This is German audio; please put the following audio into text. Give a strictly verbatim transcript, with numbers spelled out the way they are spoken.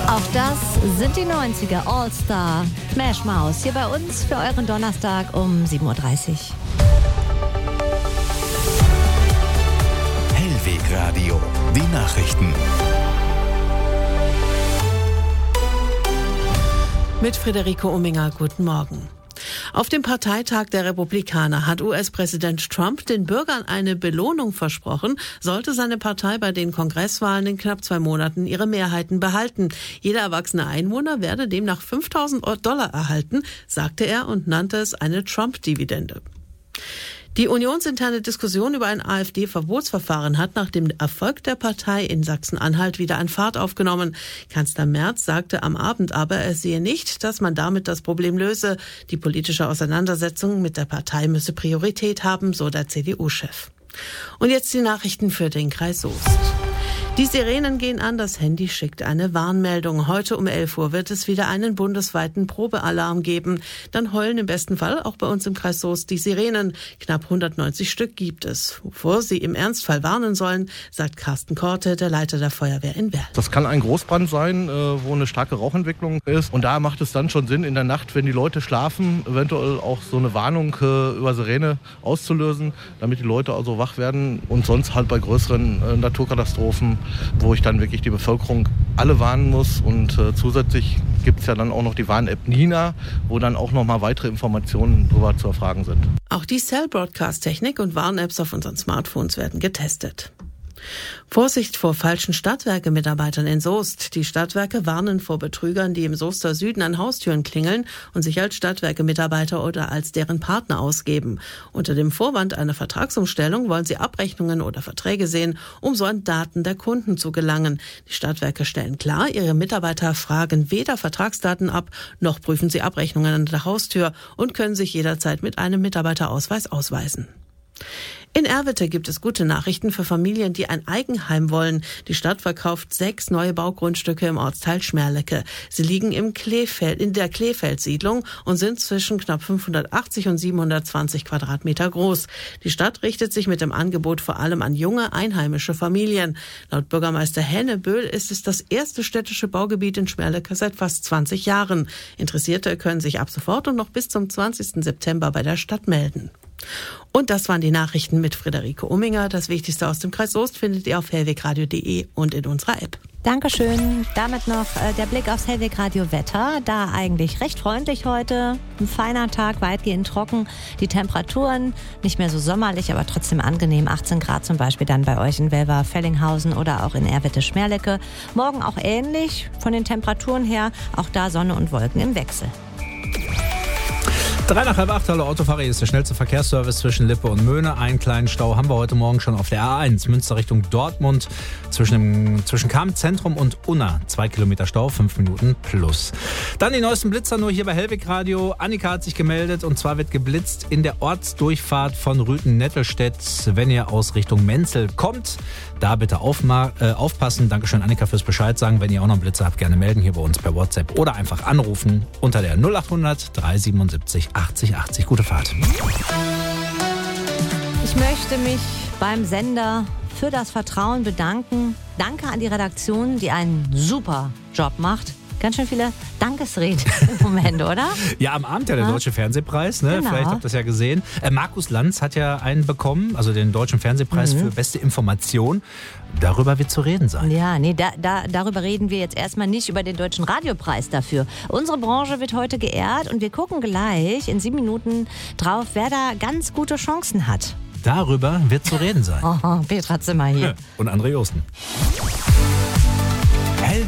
Auch das sind die neunziger All-Star Smash Mouth hier bei uns für euren Donnerstag um sieben Uhr dreißig. Hellweg Radio, die Nachrichten. Mit Friederike Ominger, guten Morgen. Auf dem Parteitag der Republikaner hat U S-Präsident Trump den Bürgern eine Belohnung versprochen, sollte seine Partei bei den Kongresswahlen in knapp zwei Monaten ihre Mehrheiten behalten. Jeder erwachsene Einwohner werde demnach fünftausend Dollar erhalten, sagte er und nannte es eine Trump-Dividende. Die unionsinterne Diskussion über ein AfD-Verbotsverfahren hat nach dem Erfolg der Partei in Sachsen-Anhalt wieder an Fahrt aufgenommen. Kanzler Merz sagte am Abend aber, er sehe nicht, dass man damit das Problem löse. Die politische Auseinandersetzung mit der Partei müsse Priorität haben, so der C D U-Chef. Und jetzt die Nachrichten für den Kreis Soest. Die Sirenen gehen an, das Handy schickt eine Warnmeldung. Heute um elf Uhr wird es wieder einen bundesweiten Probealarm geben. Dann heulen im besten Fall auch bei uns im Kreis Soest die Sirenen. Knapp hundertneunzig Stück gibt es. Wovor sie im Ernstfall warnen sollen, sagt Carsten Korte, der Leiter der Feuerwehr in Werl. Das kann ein Großbrand sein, wo eine starke Rauchentwicklung ist. Und da macht es dann schon Sinn, in der Nacht, wenn die Leute schlafen, eventuell auch so eine Warnung über Sirene auszulösen, damit die Leute also wach werden. Und sonst halt bei größeren Naturkatastrophen, wo ich dann wirklich die Bevölkerung alle warnen muss. Und äh, zusätzlich gibt es ja dann auch noch die Warn-App Nina, wo dann auch noch mal weitere Informationen darüber zu erfragen sind. Auch die Cell-Broadcast-Technik und Warn-Apps auf unseren Smartphones werden getestet. Vorsicht vor falschen Stadtwerke-Mitarbeitern in Soest. Die Stadtwerke warnen vor Betrügern, die im Soester Süden an Haustüren klingeln und sich als Stadtwerke-Mitarbeiter oder als deren Partner ausgeben. Unter dem Vorwand einer Vertragsumstellung wollen sie Abrechnungen oder Verträge sehen, um so an Daten der Kunden zu gelangen. Die Stadtwerke stellen klar, ihre Mitarbeiter fragen weder Vertragsdaten ab, noch prüfen sie Abrechnungen an der Haustür und können sich jederzeit mit einem Mitarbeiterausweis ausweisen. In Erwitte gibt es gute Nachrichten für Familien, die ein Eigenheim wollen. Die Stadt verkauft sechs neue Baugrundstücke im Ortsteil Schmerlecke. Sie liegen im Kleefeld, in der Kleefeld-Siedlung und sind zwischen knapp fünfhundertachtzig und siebenhundertzwanzig Quadratmeter groß. Die Stadt richtet sich mit dem Angebot vor allem an junge, einheimische Familien. Laut Bürgermeister Henneböhl ist es das erste städtische Baugebiet in Schmerlecke seit fast zwanzig Jahren. Interessierte können sich ab sofort und noch bis zum zwanzigsten September bei der Stadt melden. Und das waren die Nachrichten mit Friederike Ominger. Das Wichtigste aus dem Kreis Soest findet ihr auf hellwegradio punkt de und in unserer App. Dankeschön. Damit noch äh, der Blick aufs Hellweg-Radio-Wetter. Da eigentlich recht freundlich heute. Ein feiner Tag, weitgehend trocken. Die Temperaturen nicht mehr so sommerlich, aber trotzdem angenehm. achtzehn Grad zum Beispiel dann bei euch in Welver-Fellinghausen oder auch in Erwitte-Schmerlecke. Morgen auch ähnlich von den Temperaturen her. Auch da Sonne und Wolken im Wechsel. Drei nach halb acht, hallo Autofahrer, hier ist der schnellste Verkehrsservice zwischen Lippe und Möhne. Einen kleinen Stau haben wir heute Morgen schon auf der A eins, Münster Richtung Dortmund, zwischen, dem, zwischen Kamen-Zentrum und Unna. Zwei Kilometer Stau, fünf Minuten plus. Dann die neuesten Blitzer nur hier bei Hellweg Radio. Annika hat sich gemeldet und zwar wird geblitzt in der Ortsdurchfahrt von Rüten-Nettelstedt, wenn ihr aus Richtung Menzel kommt. Da bitte aufma- äh, aufpassen. Dankeschön, Annika, fürs Bescheid sagen. Wenn ihr auch noch einen Blitzer habt, gerne melden hier bei uns per WhatsApp oder einfach anrufen unter der null achthundert dreihundertsiebenundsiebzig achtzig achtzig. Gute Fahrt. Ich möchte mich beim Sender für das Vertrauen bedanken. Danke an die Redaktion, die einen super Job macht. Ganz schön viele Dankesreden im Moment, oder? Ja, am Abend ja der Ja. Deutsche Fernsehpreis, ne? Genau. Vielleicht habt ihr das ja gesehen. Äh, Markus Lanz hat ja einen bekommen, also den Deutschen Fernsehpreis Mhm. für beste Information. Darüber wird zu reden sein. Ja, nee, da, da, darüber reden wir jetzt erstmal nicht, über den Deutschen Radiopreis dafür. Unsere Branche wird heute geehrt und wir gucken gleich in sieben Minuten drauf, wer da ganz gute Chancen hat. Darüber wird zu reden sein. Oh, Petra Zimmer hier. Und André Osten.